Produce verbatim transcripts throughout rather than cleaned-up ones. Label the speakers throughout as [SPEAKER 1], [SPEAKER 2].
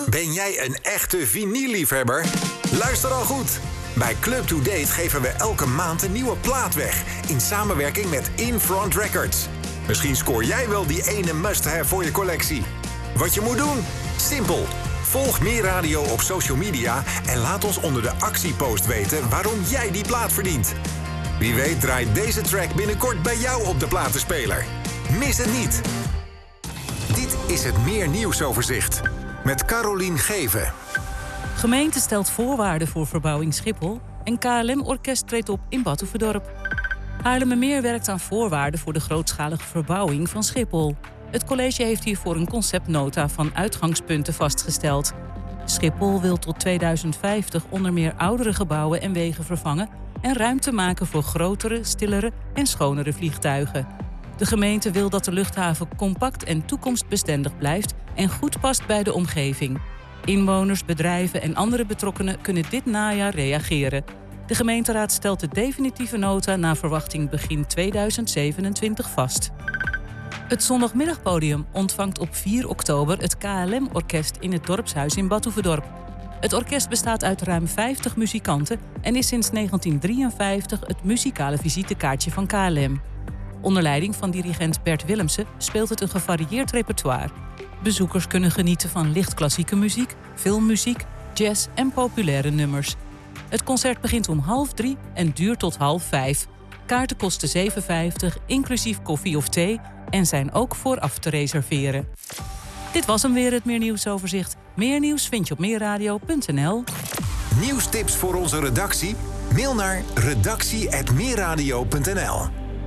[SPEAKER 1] Ben jij een echte vinyl-liefhebber? Luister dan goed. Bij Club to Date geven we elke maand een nieuwe plaat weg. In samenwerking met Infront Records. Misschien scoor jij wel die ene must-have voor je collectie. Wat je moet doen? Simpel. Volg Meer Radio op social media en laat ons onder de actiepost weten waarom jij die plaat verdient. Wie weet draait deze track binnenkort bij jou op de platenspeler. Mis het niet. Dit is het Meer Nieuwsoverzicht met Carolien Geven.
[SPEAKER 2] Gemeente stelt voorwaarden voor verbouwing Schiphol en K L M-orkest treedt op in Batuverdorp. Haarlemmermeer werkt aan voorwaarden voor de grootschalige verbouwing van Schiphol. Het college heeft hiervoor een conceptnota van uitgangspunten vastgesteld. Schiphol wil tot tweeduizend vijftig onder meer oudere gebouwen en wegen vervangen en ruimte maken voor grotere, stillere en schonere vliegtuigen. De gemeente wil dat de luchthaven compact en toekomstbestendig blijft en goed past bij de omgeving. Inwoners, bedrijven en andere betrokkenen kunnen dit najaar reageren. De gemeenteraad stelt de definitieve nota naar verwachting begin tweeduizend zevenentwintig vast. Het zondagmiddagpodium ontvangt op vier oktober het K L M-orkest in het dorpshuis in Batuverdorp. Het orkest bestaat uit ruim vijftig muzikanten en is sinds negentien drieënvijftig het muzikale visitekaartje van K L M. Onder leiding van dirigent Bert Willemsen speelt het een gevarieerd repertoire. Bezoekers kunnen genieten van licht klassieke muziek, filmmuziek, jazz en populaire nummers. Het concert begint om half drie en duurt tot half vijf. Kaarten kosten zeven vijftig, inclusief koffie of thee en zijn ook vooraf te reserveren. Dit was hem weer, het Meer Nieuwsoverzicht. Meer nieuws vind je op meerradio punt n l.
[SPEAKER 1] Nieuwstips voor onze redactie? Mail naar redactie apenstaartje meerradio punt n l.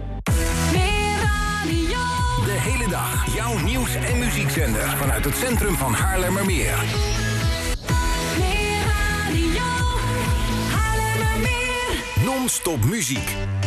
[SPEAKER 1] De hele dag jouw nieuws- en muziekzender vanuit het centrum van Haarlemmermeer. Non-stop muziek.